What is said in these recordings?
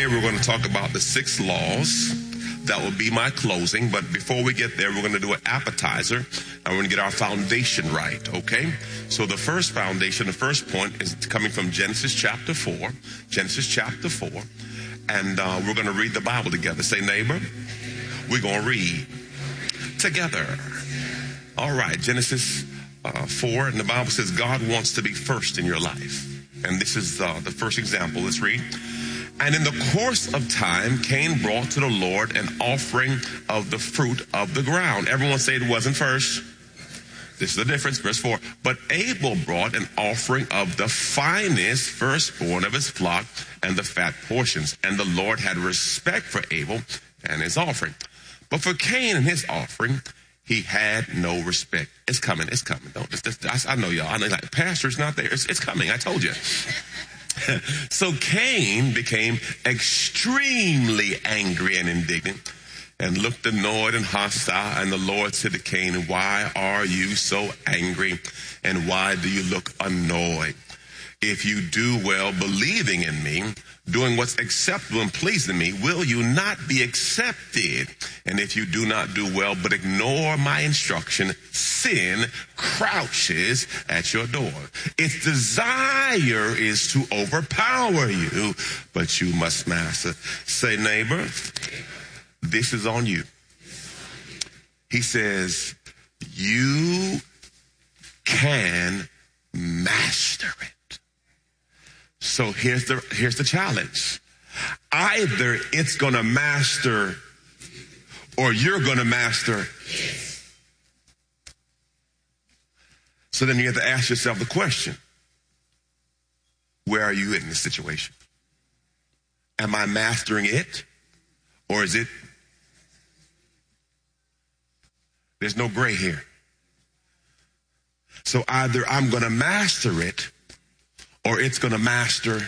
Today we're going to talk about the 6 laws. That will be my closing, but before we get there, we're going to do an appetizer, and we're going to get our foundation right, okay? So the first foundation, the first point is coming from Genesis chapter 4, and we're going to read the Bible together. Say, neighbor, we're going to read together. All right, Genesis 4, and the Bible says God wants to be first in your life, and this is the first example. Let's read. And in the course of time, Cain brought to the Lord an offering of the fruit of the ground. Everyone say it wasn't first. This is the difference. Verse 4. But Abel brought an offering of the finest firstborn of his flock and the fat portions. And the Lord had respect for Abel and his offering. But for Cain and his offering, he had no respect. It's coming. It's coming. I know y'all. I know, like, pastor's not there. It's coming. I told you. So Cain became extremely angry and indignant and looked annoyed and hostile. And the Lord said to Cain, why are you so angry? And why do you look annoyed? If you do well, believing in me, doing what's acceptable and pleasing me, will you not be accepted? And if you do not do well, but ignore my instruction, sin crouches at your door. Its desire is to overpower you, but you must master. Say, neighbor, this is on you. He says, you can master it. So here's the challenge. Either it's going to master or you're going to master. So then you have to ask yourself the question, where are you in this situation? Am I mastering it, or is it? There's no gray here. So either I'm going to master it or it's going to master.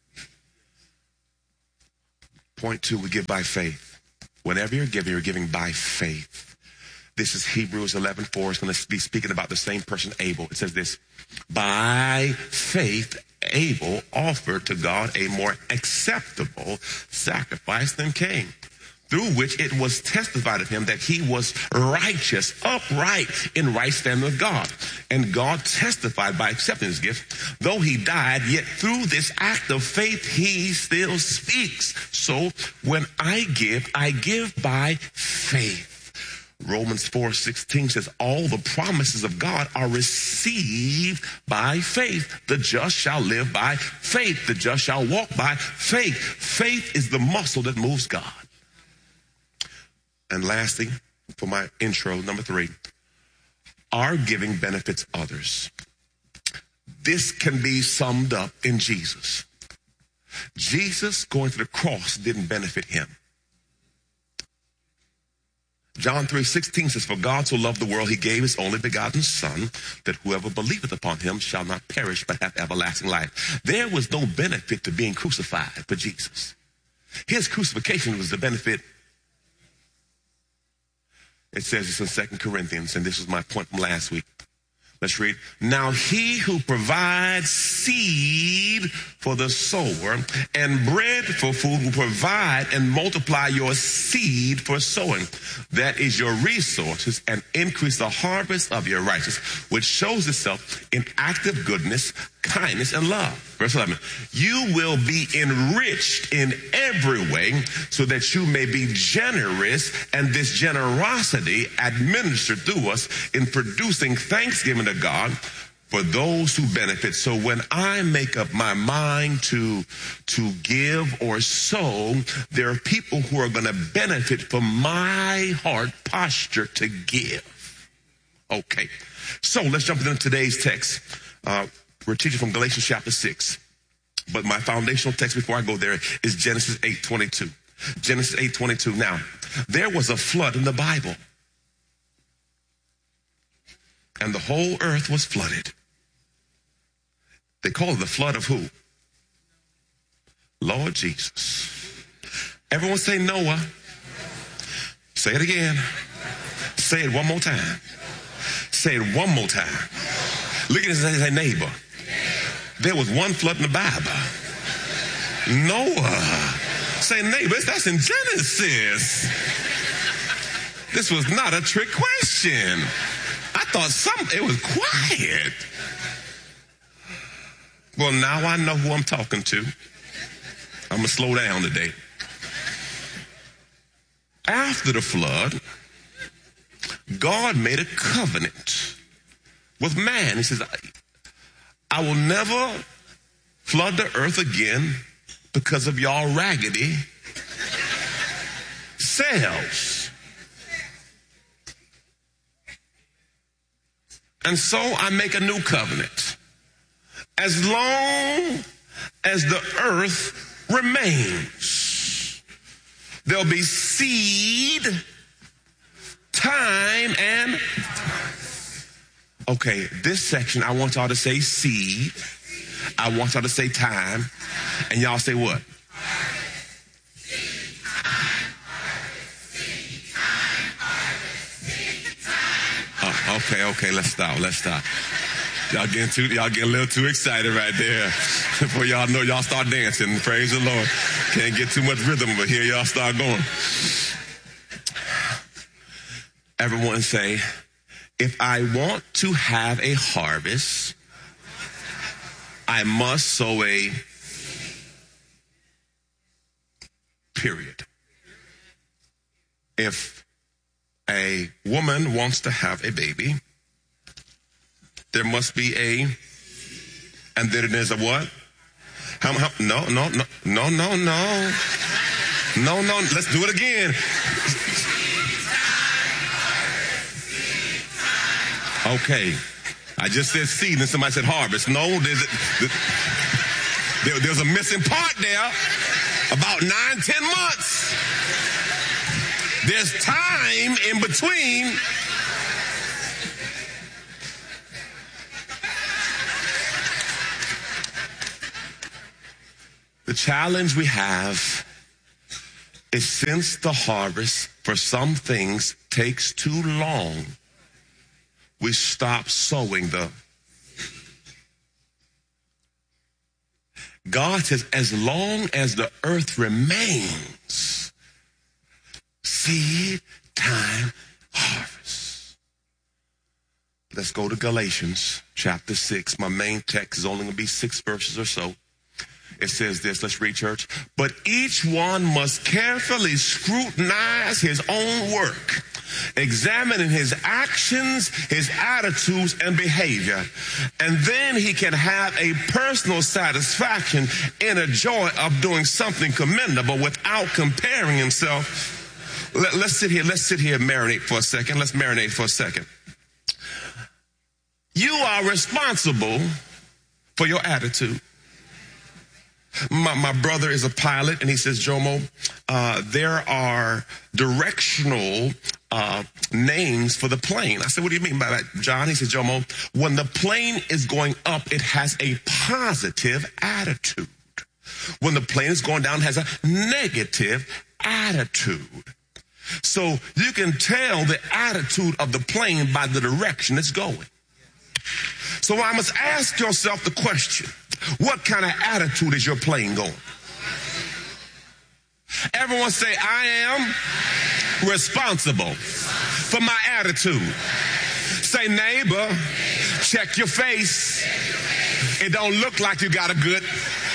Point 2, we give by faith. Whenever you're giving by faith. This is Hebrews 11:4. It's going to be speaking about the same person, Abel. It says this, by faith, Abel offered to God a more acceptable sacrifice than Cain, through which it was testified of him that he was righteous, upright, in right standing with God. And God testified by accepting his gift. Though he died, yet through this act of faith, he still speaks. So when I give by faith. Romans 4:16 says all the promises of God are received by faith. The just shall live by faith. The just shall walk by faith. Faith is the muscle that moves God. And lastly, for my intro, number 3, our giving benefits others. This can be summed up in Jesus. Jesus going to the cross didn't benefit him. John 3:16 says, for God so loved the world, he gave his only begotten son, that whoever believeth upon him shall not perish, but have everlasting life. There was no benefit to being crucified for Jesus. His crucifixion was the benefit. It says this in 2 Corinthians, and this was my point from last week. Let's read. Now he who provides seed for the sower and bread for food will provide and multiply your seed for sowing. That is your resources, and increase the harvest of your righteousness, which shows itself in active goodness, kindness, and love. Verse 11, you will be enriched in every way so that you may be generous, and this generosity administered through us in producing thanksgiving to God for those who benefit. So when I make up my mind to give or sow, there are people who are going to benefit from my heart posture to give. Okay, so let's jump into today's text. We're teaching from Galatians chapter 6. But my foundational text before I go there is Genesis 8:22. Genesis 8:22. Now, there was a flood in the Bible. And the whole earth was flooded. They call it the flood of who? Lord Jesus. Everyone say Noah. Say it again. Say it one more time. Say it one more time. Look at this and say, neighbor. There was one flood in the Bible. Noah. Say, neighbor, that's in Genesis. This was not a trick question. I thought it was quiet. Well, now I know who I'm talking to. I'm going to slow down today. After the flood, God made a covenant with man. He says, I will never flood the earth again because of y'all raggedy selves. And so I make a new covenant. As long as the earth remains, there'll be seed, time, and... Okay, this section, I want y'all to say seed. I want y'all to say time. And y'all say what? Okay, let's stop. Y'all getting a little too excited right there. Before y'all know, y'all start dancing. Praise the Lord. Can't get too much rhythm, but here y'all start going. Everyone say, if I want to have a harvest, I must sow a period. If a woman wants to have a baby, there must be and then there's a what? No. Let's do it again. Okay. I just said seed and somebody said harvest. No, there's a missing part there. About 9-10 months. There's time in between. The challenge we have is since the harvest for some things takes too long, we stop sowing God says, as long as the earth remains, seed, time, harvest. Let's go to Galatians chapter 6. My main text is only going to be 6 verses or so. It says this, let's read, church. But each one must carefully scrutinize his own work, examining his actions, his attitudes, and behavior. And then he can have a personal satisfaction in a joy of doing something commendable without comparing himself. Let's sit here and marinate for a second. Let's marinate for a second. You are responsible for your attitude. My brother is a pilot, and he says, Jomo, there are directional names for the plane. I said, what do you mean by that, John? He said, Jomo, when the plane is going up, it has a positive attitude. When the plane is going down, it has a negative attitude. So you can tell the attitude of the plane by the direction it's going. So I must ask yourself the question, what kind of attitude is your plane going? Everyone say, I am responsible for my attitude. Say, neighbor, check your face. It don't look like you got a good.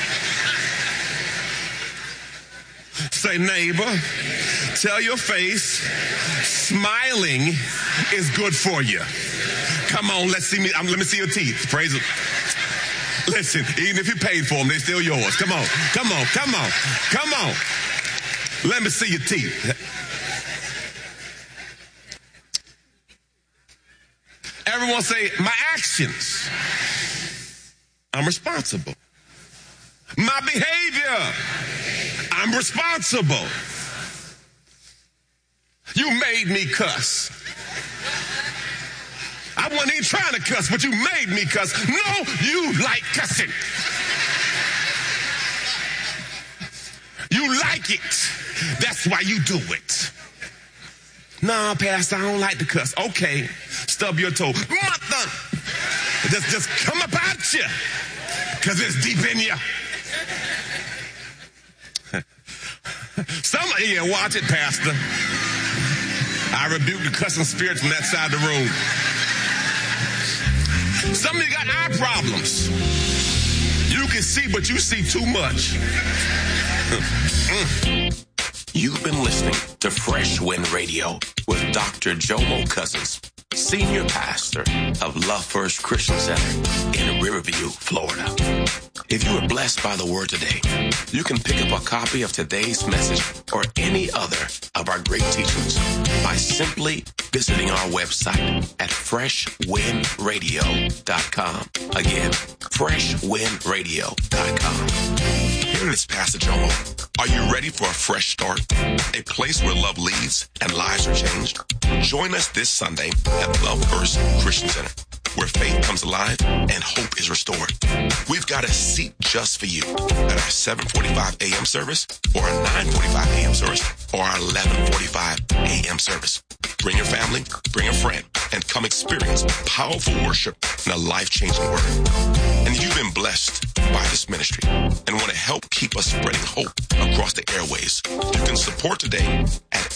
Say, neighbor, tell your face, smiling is good for you. Come on, let me see your teeth. Praise it. Listen, even if you paid for them, they're still yours. Come on. Let me see your teeth. Everyone say, my actions, I'm responsible. My behavior, I'm responsible. You made me cuss. I wasn't even trying to cuss, but you made me cuss. No, you like cussing. You like it. That's why you do it. No, Pastor, I don't like to cuss. Okay, stub your toe. Mother, just come about you, because it's deep in you. Yeah, watch it, Pastor. I rebuke the cussing spirits from that side of the room. Some of you got eye problems. You can see, but you see too much. You've been listening to Fresh Wind Radio with Dr. Jomo Cousins, Senior Pastor of Love First Christian Center in Riverview, Florida. If you were blessed by the word today, you can pick up a copy of today's message or any other of our great teachings by simply visiting our website at freshwindradio.com. Again, freshwindradio.com. Here is Pastor Jomo. Are you ready for a fresh start? A place where love leads and lives are changed? Join us this Sunday at Love First Christian Center, where faith comes alive and hope is restored. We've got a seat just for you at our 7:45 a.m. service or our 9:45 a.m. service or our 11:45 a.m. service. Bring your family, bring a friend, and come experience powerful worship and a life-changing word. And if you've been blessed by this ministry and want to help keep us spreading hope across the airways, you can support today at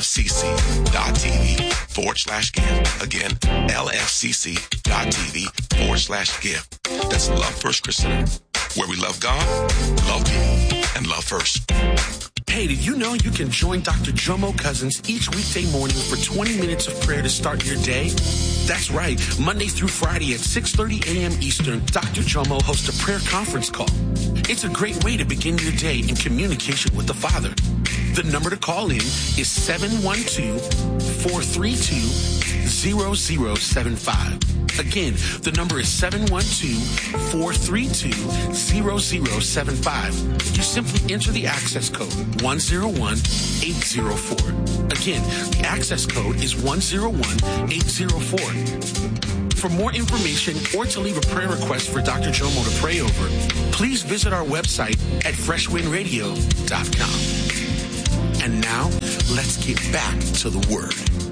lfcc.tv/give. Again, lfcc.tv/give. That's Love First Christian Center, where we love God, love people, and love first. Hey, did you know you can join Dr. Jomo Cousins each weekday morning for 20 minutes of prayer to start your day? That's right. Monday through Friday at 6:30 a.m. Eastern, Dr. Jomo hosts a prayer conference call. It's a great way to begin your day in communication with the Father. The number to call in is 712-432-0075. Again, the number is 712-432-0075. You simply enter the access code 101804. Again, the access code is 101804. For more information or to leave a prayer request for Dr. Jomo to pray over, please visit our website at freshwindradio.com. And now, let's get back to the Word.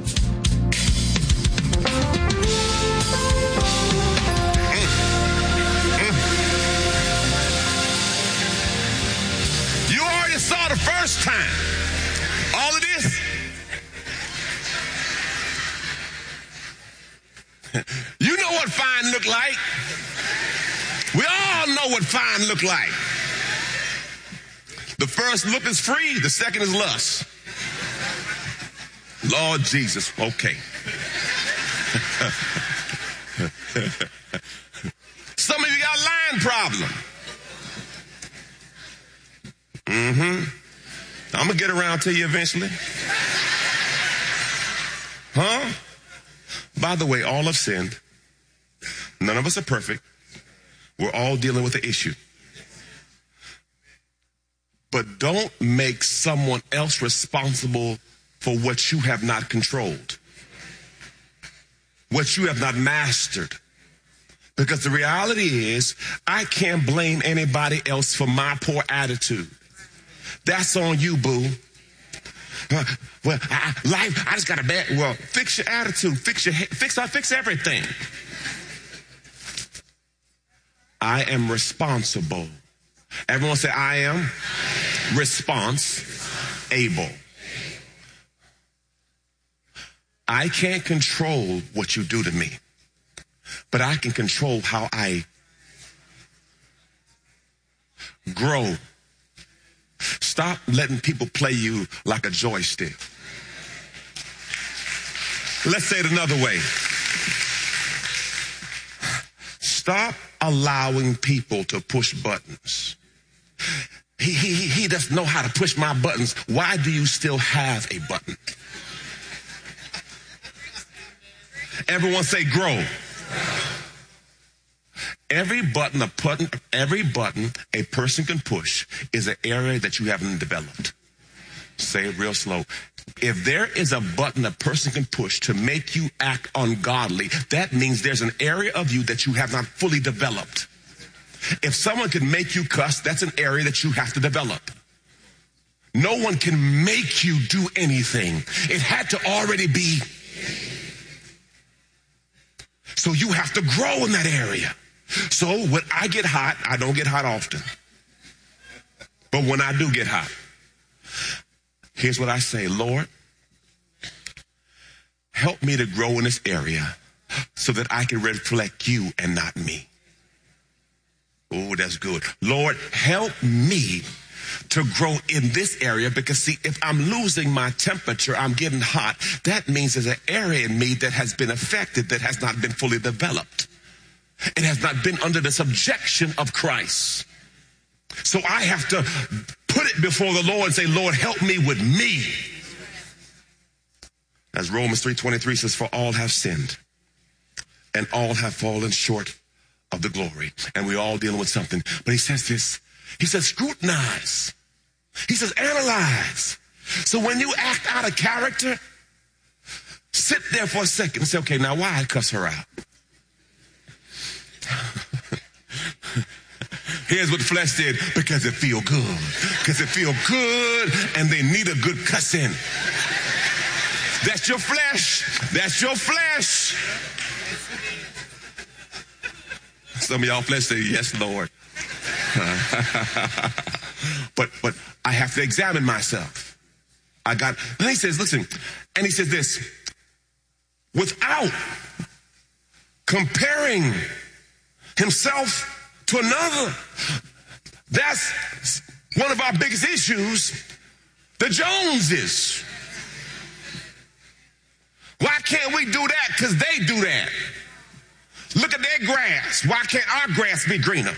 You already saw the first time. All of this. You know what fine look like. We all know what fine look like. The first look is free. The second is lust. Lord Jesus. Okay. Some of you got line problem. I'm going to get around to you eventually. Huh? By the way, all have sinned. None of us are perfect. We're all dealing with the issue. But don't make someone else responsible for what you have not controlled, what you have not mastered. Because the reality is, I can't blame anybody else for my poor attitude. That's on you, boo. Life, I just got a bad. Well, fix your attitude, fix everything. I am responsible. Everyone say, I am responsible. I can't control what you do to me, but I can control how I grow. Stop letting people play you like a joystick. Let's say it another way. Stop allowing people to push buttons. He doesn't know how to push my buttons. Why do you still have a button? Everyone say grow. Every button a person can push is an area that you haven't developed. Say it real slow. If there is a button a person can push to make you act ungodly, that means there's an area of you that you have not fully developed. If someone can make you cuss, that's an area that you have to develop. No one can make you do anything. It had to already be. So you have to grow in that area. So when I get hot, I don't get hot often. But when I do get hot, Here's what I say, Lord, help me to grow in this area so that I can reflect you and not me. Oh, that's good. Lord, help me to grow in this area, because see, if I'm losing my temperature, I'm getting hot, that means there's an area in me that has been affected, that has not been fully developed. It has not been under the subjection of Christ. So I have to put it before the Lord and say, Lord, help me with me. As Romans 3:23 says, for all have sinned and all have fallen short of the glory. And we're all dealing with something. But he says this, he says, scrutinize. He says, analyze. So when you act out of character, sit there for a second and say, okay, now why I cuss her out? Here's what the flesh did, because it feel good. Because it feel good and they need a good cussing. That's your flesh. That's your flesh. Some of y'all flesh say, yes, Lord. But I have to examine myself. Then he says, listen, and he says this, without comparing himself to another. That's one of our biggest issues, the Joneses. Why can't we do that? Because they do that. Look at their grass. Why can't our grass be greener?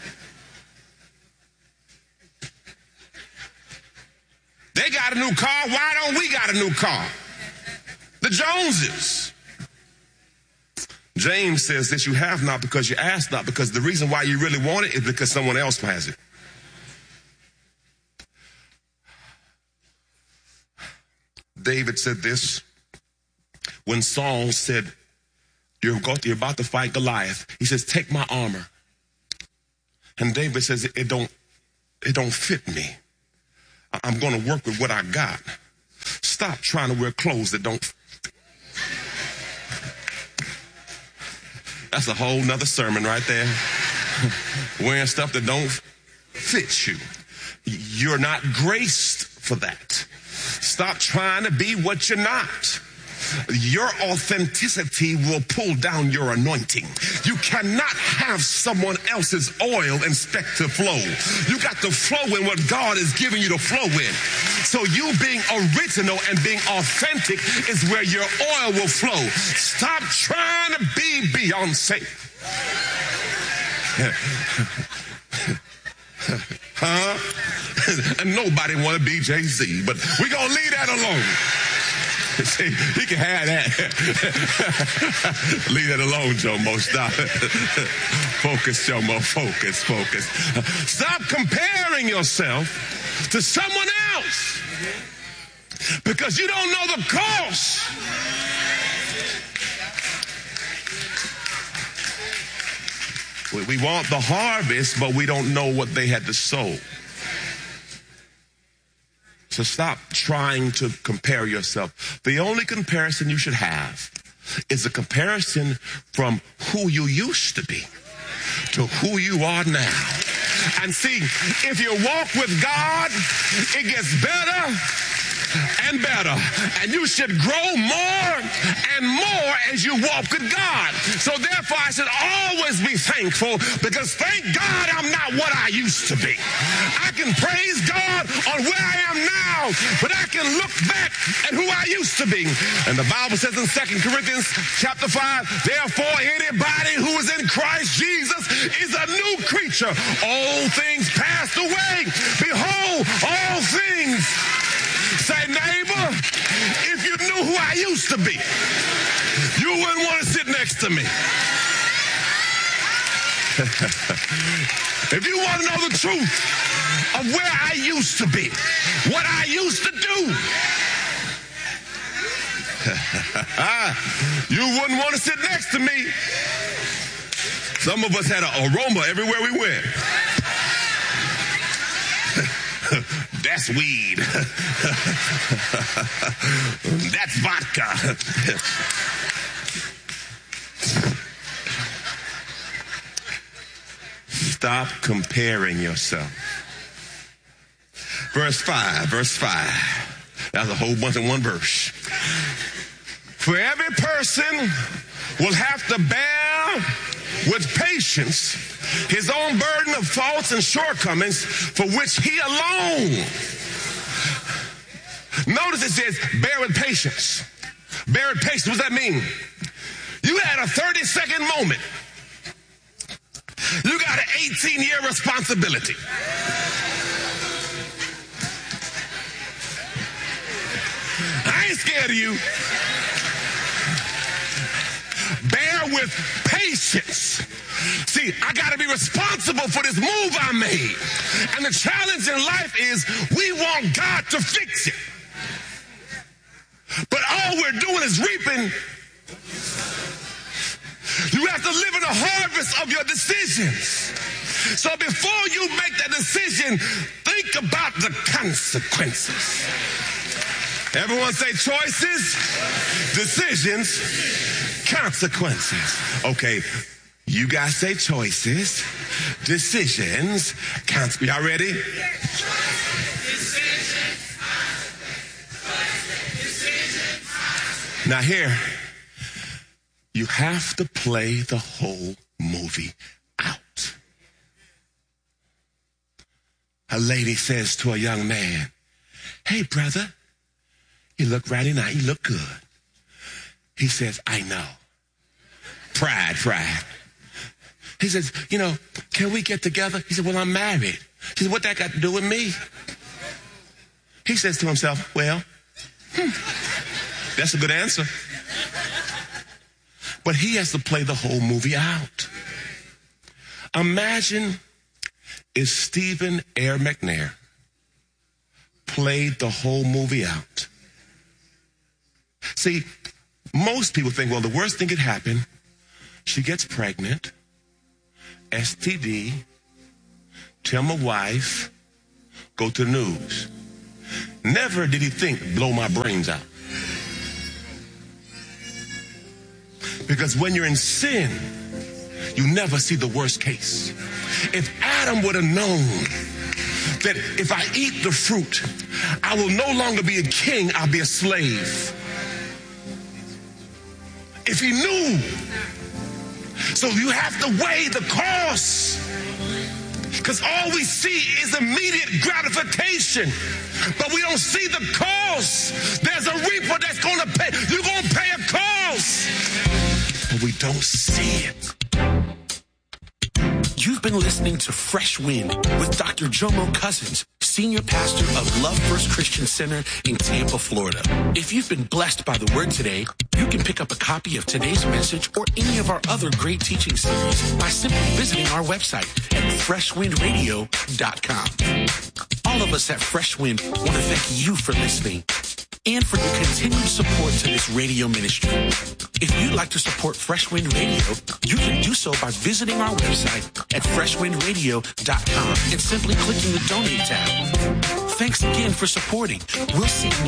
They got a new car. Why don't we got a new car? The Joneses. James says that you have not because you ask not, because the reason why you really want it is because someone else has it. David said this when Saul said, you're about to fight Goliath. He says, take my armor. And David says, it don't fit me. I'm going to work with what I got. Stop trying to wear clothes that don't fit. That's a whole nother sermon right there. Wearing stuff that don't fit you. You're not graced for that. Stop trying to be what you're not. Your authenticity will pull down your anointing. You cannot have someone else's oil and expect to flow. You got to flow in what God is giving you to flow in. So you being original and being authentic is where your oil will flow. Stop trying to be Beyonce. And nobody want to be Jay-Z, but we're going to leave that alone. See, he can have that. Leave that alone, Jomo. Stop. Focus, Jomo. Focus. Stop comparing yourself to someone else because you don't know the cost. We want the harvest, but we don't know what they had to sow. So stop trying to compare yourself. The only comparison you should have is a comparison from who you used to be to who you are now. And see, if you walk with God, it gets better and better. And you should grow more and more as you walk with God. So therefore, I should always be thankful, because thank God I'm not what I used to be. I can praise God on where I am now, but I can look back at who I used to be. And the Bible says in 2 Corinthians chapter 5, therefore anybody who is in Christ Jesus is a new creature. All things passed away. Behold, all things. Say, neighbor, if you knew who I used to be, you wouldn't want to sit next to me. If you want to know the truth of where I used to be, what I used to do, you wouldn't want to sit next to me. Some of us had an aroma everywhere we went. That's weed. That's vodka. Stop comparing yourself. Verse 5. That's a whole bunch in one verse. For every person will have to bear with patience his own burden of faults and shortcomings for which he alone. Notice it says, bear with patience. Bear with patience. What does that mean? You had a 30-second moment. You got an 18-year responsibility. I ain't scared of you. Bear with patience. See, I got to be responsible for this move I made. And the challenge in life is we want God to fix it. But all we're doing is reaping. You have to live in the harvest of your decisions. So before you make that decision, think about the consequences. Everyone say choices, decisions, consequences. Okay, you guys say choices, decisions, consequences. Y'all ready? Now here, you have to play the whole movie out. A lady says to a young man, hey brother, you look right now, you look good. He says, I know. Pride. He says, can we get together? He said, well, I'm married. She said, what that got to do with me? He says to himself, well, that's a good answer. But he has to play the whole movie out. Imagine if Stephen Ayer McNair played the whole movie out. See, most people think, well, the worst thing could happen. She gets pregnant, STD, tell my wife, go to the news. Never did he think, blow my brains out. Because when you're in sin, you never see the worst case. If Adam would have known that if I eat the fruit, I will no longer be a king, I'll be a slave. If he knew. So you have to weigh the cost. Because all we see is immediate gratification. But we don't see the cost. There's a reaper that's going to pay. You're going to pay a cost. But we don't see it. You've been listening to Fresh Wind with Dr. Jomo Cousins, Senior Pastor of Love First Christian Center in Tampa, Florida. If you've been blessed by the word today, you can pick up a copy of today's message or any of our other great teaching series by simply visiting our website at freshwindradio.com. All of us at Fresh Wind want to thank you for listening and for your continued support to this radio ministry. If you'd like to support Fresh Wind Radio, you can do so by visiting our website at freshwindradio.com and simply clicking the donate tab. Thanks again for supporting. We'll see you